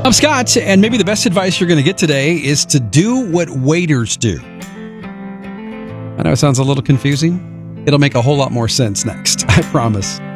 I'm Scott, and maybe the best advice you're going to get today is to do what waiters do. I know it sounds a little confusing. It'll make a whole lot more sense next, I promise.